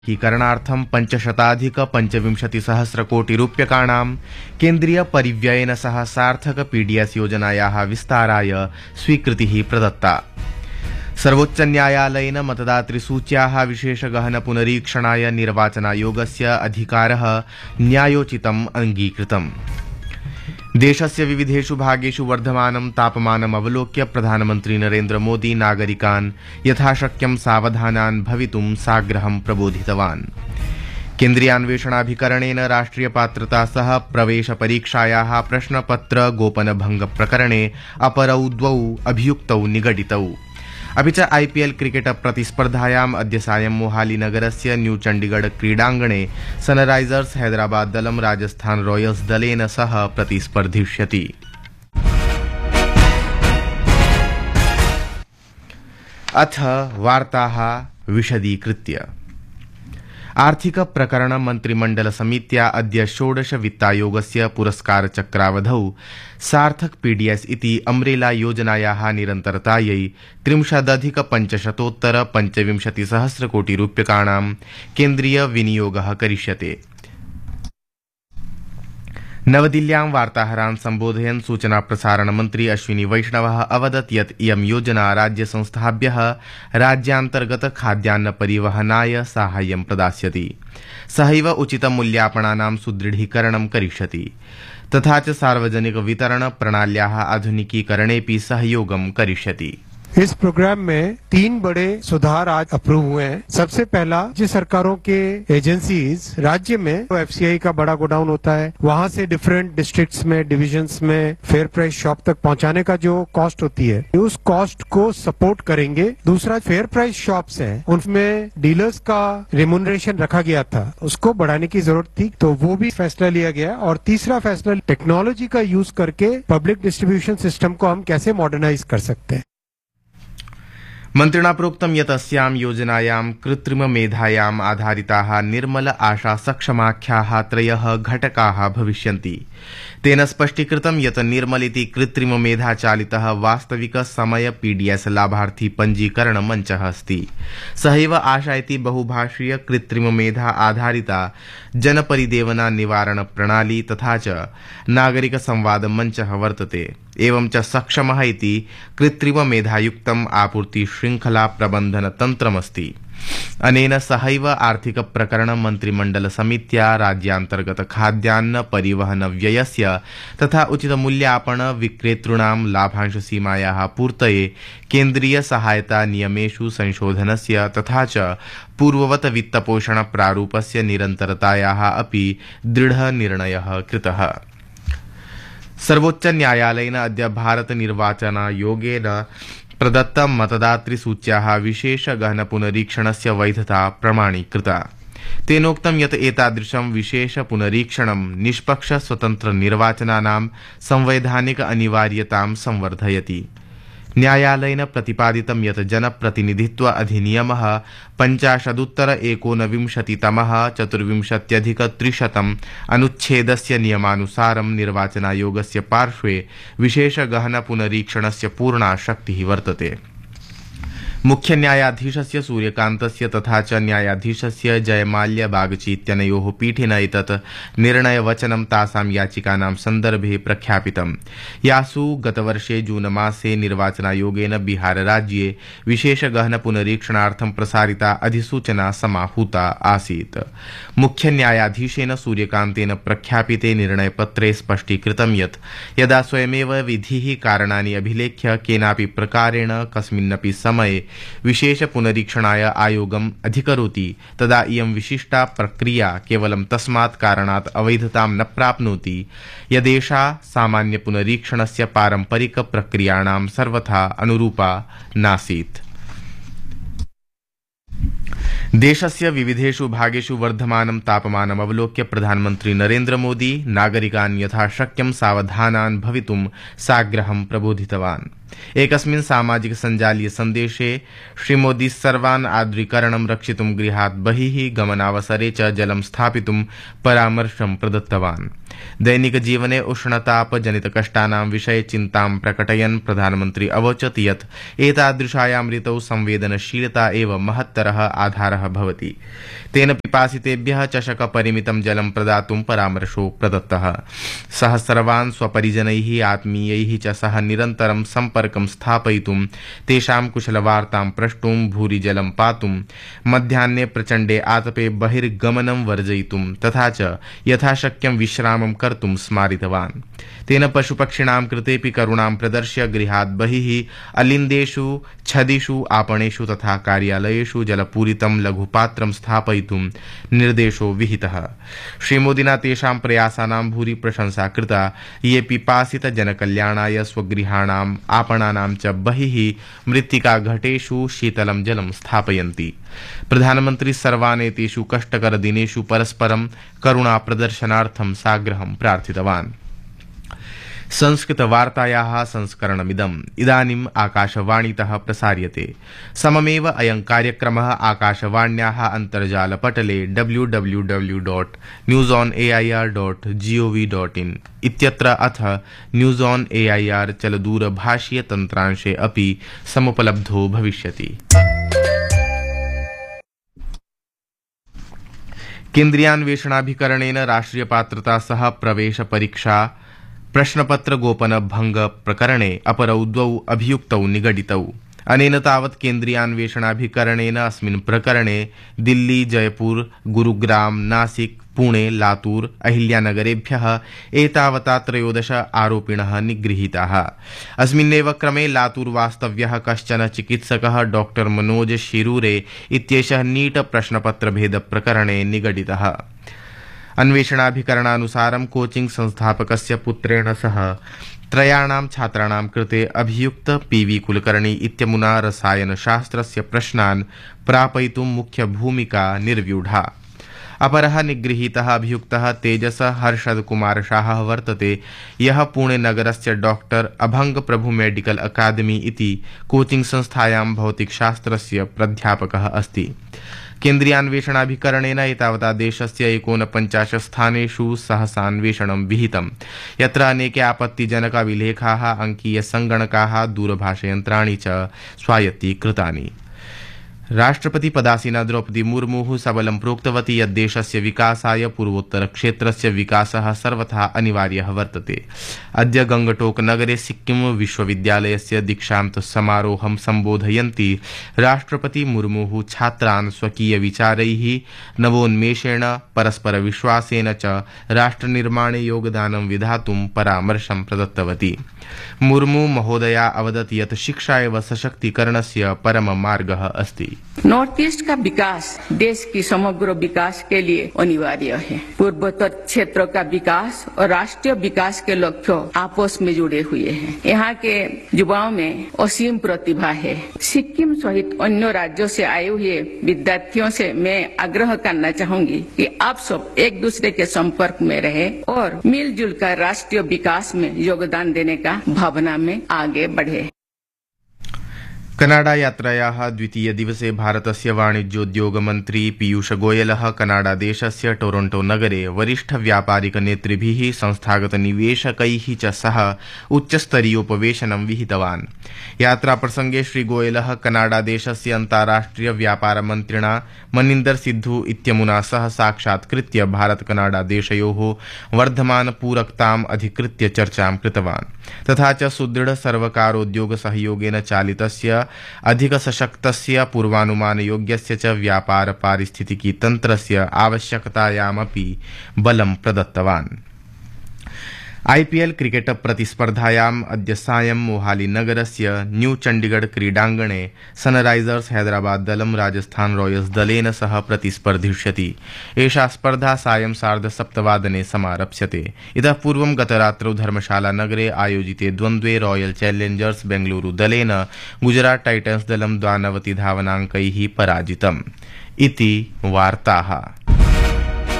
कीकरणार्थं 500,000,000 केन्द्रीय परिव्ययेन सह सार्थक पीडीएस योजनायाः विस्ताराय स्वीकृतिः प्रदत्ता। सर्वोच्च न्यायालयेन मतदातृसूच्याः विशेषगहन पुनरीक्षणाय निर्वाचनायोगस्य अधिकारः न्यायोचितम् अङ्गीकृतम्। देशस्य विविधेषु भागेषु वर्धमानं तापमानम् अवलोक्य प्रधानमन्त्री नरेन्द्र मोदी नागरिकान् यथाशक्यं सावधानान् भवितुं साग्रहं प्रबोधितवान्। केन्द्रीयान्वेषणाभिकरणेन राष्ट्रिय पात्रता सह प्रवेश परीक्षायाः प्रश्नपत्र गोपनभंग प्रकरणे अपरौ द्वौ अभियुक्तौ निगडितौ। अपि च आईपीएल क्रिकेट प्रतिस्पर्धायाम् अद्य सायं मोहाली नगरस्य न्यू चण्डीगढ़ क्रीडाङ्गणे सनराइजर्स हैदराबाद दलं राजस्थान रॉयल्स दलेन सह प्रतिस्पर्धिष्यति। अथ वार्ताः विशदीकृत्य। आर्थिक प्रकरण मंत्रिमंडल समित्या अद्य 16 वित्तायोगस्य पुरस्कार चक्रावधौ सार्थक पीडीएस इति अम्ब्रेला योजनायाः निरन्तरतायै 3,500,000,025 कोटि रूप्यकाणां केन्द्रीय विनियोगः करिष्यते। नवदिल्ल्यां वार्ताहरान् सम्बोधयन् सूचना प्रसारण मन्त्री अश्विनी वैष्णवः अवदत् यत् इयं योजना राज्यसंस्थाभ्यः राज्यान्तर्गत खाद्यान्न परिवहनाय साहाय्यं प्रदास्यति। सहैव उचितमूल्यापणानां सुदृढीकरणं करिष्यति तथा च सार्वजनिक वितरण प्रणाल्याः आधुनिकीकरणेऽपि सहयोगं करिष्यति। इस प्रोग्राम में 3 बड़े सुधार आज अप्रूव हुए हैं। सबसे पहला, राज्य सरकारों के एजेंसीज राज्य में एफसीआई का बड़ा गोडाउन होता है, वहां से डिफरेंट डिस्ट्रिक्ट्स में डिविजन्स में फेयर प्राइस शॉप तक पहुंचाने का जो कॉस्ट होती है उस कॉस्ट को सपोर्ट करेंगे। दूसरा, फेयर प्राइस शॉप्स हैं उनमें डीलर्स का रिम्यूनरेशन रखा गया था, उसको बढ़ाने की जरूरत थी, तो वो भी फैसला लिया गया। और तीसरा फैसला, टेक्नोलॉजी का यूज करके पब्लिक डिस्ट्रीब्यूशन सिस्टम को हम कैसे मॉडर्नाइज कर सकते हैं। मन्त्रिणा प्रोक्तं यत् अस्यां योजनायां कृत्रिम मेधायाम् आधारिताः निर्मल आशा सक्षमाख्याः 3 घटकाः भविष्यन्ति। तेन स्पष्टीकृतं यत् निर्मल इति कृत्रिम मेधा चालितः वास्तविक समय पीडीएस लाभार्थी पञ्जीकरण मञ्चः अस्ति। सहैव आशा इति बहुभाषीय कृत्रिम मेधा आधारिता जनपरिदेवना निवारण प्रणाली तथा च नागरिक संवाद मञ्चः वर्तते। एवं च सक्षमः इति कृत्रिम मेधायुक्तम् आपूर्ति श्रृंखला प्रबन्धन तन्त्रमस्ति। अनेन सहैव आर्थिक प्रकरण मंत्रिमंडल समित्या राज्यान्तर्गत खाद्यान्न परिवहन व्ययस्य तथा उचित मूल्यापन विक्रेतॄणां लाभांश सीमायाः पूर्तये केन्द्रीय सहायता नियमेषु संशोधनस्य तथा च पूर्ववत वित्तपोषण प्रारूपस्य निरन्तरतायाः अपि दृढ निर्णयः कृतः। सर्वोच्च न्यायालयेन अद्य भारत निर्वाचनायोगेन प्रदत्त मतदातृसूच्याः विशेष गहन पुनरीक्षणस्य वैधता प्रमाणीकृता। तेनोक्तं यत् एतादृशं विशेष पुनरीक्षणं निष्पक्ष स्वतन्त्र निर्वाचनानां संवैधानिक अनिवार्यतां संवर्धयति। न्यायालयेन प्रतिपादितं यत् जनप्रतिनिधित्व अधिनियमः 50-19 चतुर्विंशत्यधिक-300 अनुच्छेदस्य नियमानुसारं निर्वाचनायोगस्य पार्श्वे विशेष गहन पुनरीक्षणस्य पूर्णा शक्तिः वर्तते। मुख्य न्यायाधीशस्य सूर्यकान्तस्य तथा च न्यायाधीशस्य जयमाल्य बागची इत्यनयोः पीठेन एतत् निर्णयवचनं तासां याचिकानां सन्दर्भे प्रख्यापितम्, यासु गतवर्षे जून मासे निर्वाचनायोगेन बिहार राज्ये विशेष गहन पुनरीक्षणार्थं प्रसारिता अधिसूचना समाहूता आसीत्। मुख्य न्यायाधीशेन सूर्यकान्तेन प्रख्यापिते निर्णयपत्रे स्पष्टीकृतं यत् यदा स्वयमेव विधिः कारणानि अभिलेख्य केनापि प्रकारेण कस्मिन्नपि समये विशेष पुनरीक्षणाय आयोगम् अधिकरोति तदा इयं विशिष्टा प्रक्रिया केवलं तस्मात् कारणात् अवैधतां न प्राप्नोति यदेषा सामान्य पुनरीक्षणस्य पारम्परिक प्रक्रियाणां सर्वथा अनुरूपा नासीत्। देशस्य विविधेषु भागेषु वर्धमानं तापमानम् अवलोक्य प्रधानमन्त्री नरेन्द्र मोदी नागरिकान् यथाशक्यं सावधानान् भवितुं साग्रहं प्रबोधितवान्। एकस्मिन् सामाजिक सञ्जालीय सन्देशे श्रीमोदी सर्वान् आर्द्रीकरणं रक्षितुं गृहात् बहिः गमनावसरे च जलं स्थापितुं परामर्शं प्रदत्तवान्। दैनिक जीवने उष्णताप जनित कष्टानां विषये चिन्तां प्रकटयन् प्रधानमन्त्री अवोचत् यत् एतादृशायां ऋतौ संवेदनशीलता एव महत्तरः आधारः भवति। तेन पिपासितेभ्यः चषकपरिमितं जलं प्रदातुं परामर्शो प्रदत्तः। सः सर्वान् स्वपरिजनैः आत्मीयैः च सह निरन्तरं सम्पर्कं स्थापयितुं तेषां कुशलवार्तां प्रष्टुं भूरि जलं पातुं मध्याह्ने प्रचण्डे आतपे बहिर्गमनं वर्जयितुं तथा च यथाशक्यं विश्रामं कर्तुं स्मारितवान्। तेन पशुपक्षिणां कृतेऽपि करुणां प्रदर्श्य गृहात् बहिः अलिन्देषु छदिषु आपणेषु तथा कार्यालयेषु जलपूरितं लघुपात्रं स्थापयितुं निर्देशो विहितः। श्रीमोदिना तेषां प्रयासानां भूरि प्रशंसा कृता ये पिपासितजनकल्याणाय स्वगृहाणाम् आपणानां च बहिः मृत्तिकाघटेषु शीतलं जलं स्थापयन्ति। प्रधानमन्त्री सर्वान् एतेषु कष्टकरदिनेषु परस्परं करुणाप्रदर्शनार्थं साग्रहं प्रार्थितवान्। संस्कृतवार्तायाः संस्करणमिदम् इदानीम् आकाशवाणीतः प्रसार्यते। सममेव अयं कार्यक्रमः आकाशवाण्याः अन्तर्जालपटले www.newsonair.gov.in इत्यत्र अथ न्यूज़ ऑन एआईआर चलदूरभाषीय तन्त्रांशे अपि समुपलब्धो भविष्यति। केन्द्रीयान्वेषणाभिकरणेन राष्ट्रिय पात्रता सह प्रवेश परीक्षा प्रश्नपत्र गोपन भंग प्रकरणे अपरौ द्वौ अभियुक्तौ निगडितौ। अनेन तावत् केन्द्रीयान्वेषणाभिकरणेन अस्मिन् प्रकरणे दिल्ली, जयपुर, गुरुग्राम, नासिक, पुणे, लातूर, अहिल्यानगरेभ्यः एतावता 13 आरोपिणः निगृहीताः। अस्मिन्नेव क्रमे लातूर वास्तव्यः कश्चन चिकित्सकः डॉक्टर मनोज शिरूरे इत्येषः नीट प्रश्नपत्रभेद प्रकरणे निगडितः। अन्वेषणाभिकरणानुसारं कोचिंग संस्थापकस्य पुत्रेण सह 3 छात्राणां कृते अभियुक्त पीवी कुलकर्णी इत्यमुना रसायनशास्त्रस्य प्रश्नान् प्रापयितुं मुख्यभूमिका निर्व्यूढा। अपरः निगृहीतः अभियुक्तः तेजस हर्षद कुमार शाहः वर्तते, यः पुणे नगरस्य डॉक्टर अभंग प्रभु मेडिकल अकादमी इति कोचिंग संस्थायां भौतिकशास्त्रस्य प्राध्यापकः अस्ति। केन्द्रीयान्वेषणाभिकरणेन एतावता देशस्य 49 स्थानेषु सहसान्वेषणं विहितं, यत्र अनेके आपत्तिजनक अभिलेखाः, अङ्कीयसङ्गणकाः, दूरभाषयन्त्राणि च स्वायत्तीकृतानि। राष्ट्रपति पदासीना द्रौपदी मुर्मुः सबलं प्रोक्तवती यत् देशस्य विकासाय पूर्वोत्तरक्षेत्रस्य विकासः सर्वथा अनिवार्यः वर्तते। अद्य गंगटोक नगरे सिक्किम विश्वविद्यालयस्य दीक्षान्त समारोहं सम्बोधयन्ती राष्ट्रपति मुर्मुः छात्रान् स्वकीय विचारैः, नवोन्मेषेण, परस्परविश्वासेन च राष्ट्रनिर्माणे योगदानं विधातुं परामर्शं प्रदत्तवती। मुर्मू महोदया अवदत् यत् शिक्षा एव सशक्तीकरणस्य परम मार्गः अस्ति। नॉर्थ ईस्ट का विकास देश की समग्र विकास के लिए अनिवार्य है। पूर्वोत्तर क्षेत्र का विकास और राष्ट्रीय विकास के लक्ष्य आपस में जुड़े हुए हैं। यहाँ के युवाओं में असीम प्रतिभा है। सिक्किम सहित अन्य राज्यों से आए हुए विद्यार्थियों से मैं आग्रह करना चाहूंगी कि आप सब एक दूसरे के संपर्क में रहे और मिलजुल कर राष्ट्रीय विकास में योगदान देने का भावना में आगे बढ़े। कनाडा यात्रायाः द्वितीय दिवसे भारतस्य वाणिज्योद्योग मन्त्री पीयूष गोयलः कनाडा देशस्य टोरंटो नगरे वरिष्ठ व्यापारिक नेतृभिः, संस्थागत निवेशकैः च सह उच्चस्तरीयोपवेशनं विहितवान्। यात्रा प्रसंगे श्री गोयलः कनाडा देशस्य अन्ताराष्ट्रिय व्यापार मन्त्रिणा मनिन्दर सिद्धू इत्यमुना सह साक्षात्कृत्य भारत कनाडा देशयोः वर्धमान पूरकताम् अधिकृत्य चर्चां कृतवान्। तथा च सुदृढ सर्वकारोद्योग सहयोगेन चालितस्य अधिक सशक्तस्य पूर्वानुमानयोग्यस्य च व्यापार पारिस्थितिकी तन्त्रस्य आवश्यकतायामपि बलं प्रदत्तवान्। आईपीएल क्रिकेट प्रतिस्पर्धायाम् अद्य सायं मोहाली नगरस्य न्यू चण्डीगढ़ क्रीडाङ्गणे सनराइजर्स हैदराबाद दलं राजस्थान रॉयल्स दलेन सह प्रतिस्पर्धिष्यति। एषा स्पर्धा सायं 7:30 समारप्स्यते। इतः पूर्वं गतरात्रौ धर्मशाला नगरे आयोजिते द्वन्द्वे रॉयल चैलेंजर्स बेंगलुरु दलेन गुजरात टाइटन्स दलं 92 धावनाङ्कैः पराजितम्। इति वार्ताः।